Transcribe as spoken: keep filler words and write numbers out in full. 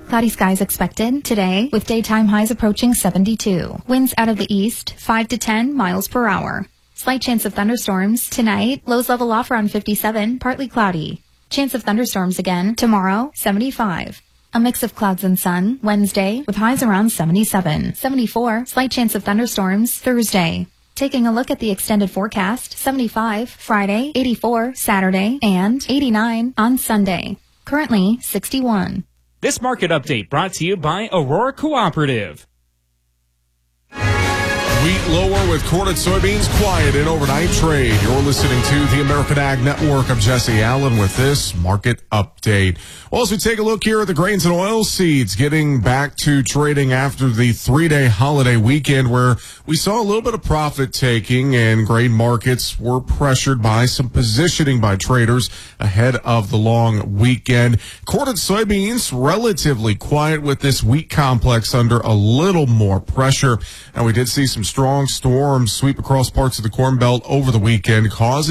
Cloudy skies expected today with daytime highs approaching seventy-two. Winds out of the east, five to ten miles per hour. Slight chance of thunderstorms tonight. Lows level off around fifty-seven, partly cloudy. Chance of thunderstorms again tomorrow, seventy-five. A mix of clouds and sun Wednesday with highs around seventy-seven. seventy-four, slight chance of thunderstorms Thursday. Taking a look at the extended forecast, seventy-five Friday, eighty-four Saturday, and eighty-nine on Sunday. Currently sixty-one. This market update brought to you by Aurora Cooperative. Wheat lower with corn and soybeans quiet in overnight trade. You're listening to the American Ag Network. I'm Jesse Allen with this market update. Well, as we take a look here at the grains and oilseeds, getting back to trading after the three-day holiday weekend where we saw a little bit of profit taking and grain markets were pressured by some positioning by traders ahead of the long weekend. Corn and soybeans relatively quiet with this wheat complex under a little more pressure. And we did see some strong storms sweep across parts of the Corn Belt over the weekend, causing